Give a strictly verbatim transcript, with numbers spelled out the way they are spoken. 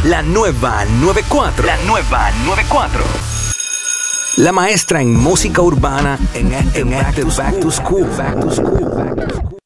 La nueva noventa y cuatro. La nueva noventa y cuatro. La maestra en música urbana en este Back to School. Back to School. Back to School.